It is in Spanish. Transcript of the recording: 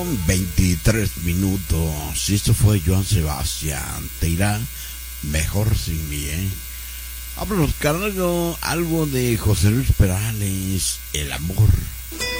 23 minutos. Y esto fue Joan Sebastián. Te irá mejor sin mí, Vámonos, cargo algo de José Luis Perales, El amor.